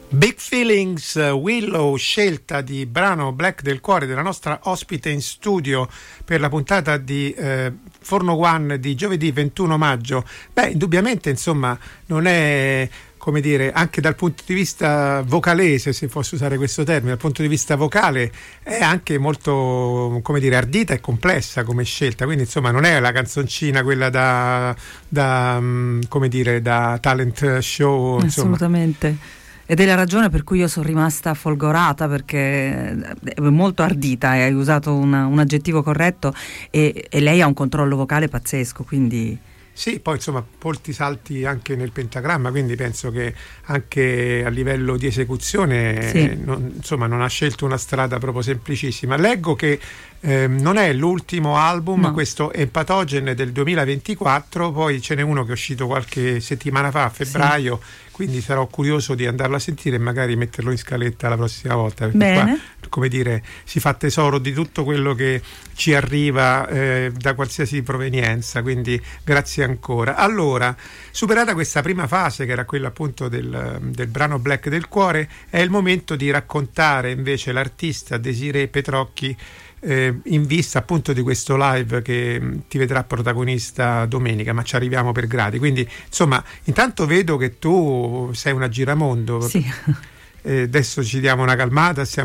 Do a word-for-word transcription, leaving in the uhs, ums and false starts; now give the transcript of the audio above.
Big Feelings, Willow, scelta di brano Black del Cuore della nostra ospite in studio per la puntata di eh, Forno One di giovedì ventuno maggio. Beh, indubbiamente, insomma, non è, come dire, anche dal punto di vista vocalese, se posso usare questo termine, dal punto di vista vocale è anche molto, come dire, ardita e complessa come scelta, quindi insomma non è la canzoncina quella da, da come dire, da talent show, insomma. Assolutamente. Ed è la ragione per cui io sono rimasta folgorata, perché è molto ardita, hai usato una, un aggettivo corretto, e, e lei ha un controllo vocale pazzesco, quindi... Sì, poi insomma molti salti anche nel pentagramma, quindi penso che anche a livello di esecuzione sì. eh, non, insomma non ha scelto una strada proprio semplicissima. Leggo che eh, non è l'ultimo album, no. Questo Empatogen del duemilaventiquattro, poi ce n'è uno che è uscito qualche settimana fa, a febbraio, sì. Quindi sarò curioso di andarlo a sentire e magari metterlo in scaletta la prossima volta, perché Bene. qua, come dire, si fa tesoro di tutto quello che ci arriva eh, da qualsiasi provenienza, quindi grazie ancora. Allora, superata questa prima fase, che era quella appunto del, del brano Black del Cuore, è il momento di raccontare invece l'artista Desirée Petrocchi eh, in vista appunto di questo live che mh, ti vedrà protagonista domenica, ma ci arriviamo per gradi. Quindi insomma, intanto vedo che tu sei una giramondo. Sì. Eh, adesso ci diamo una calmata, stiamo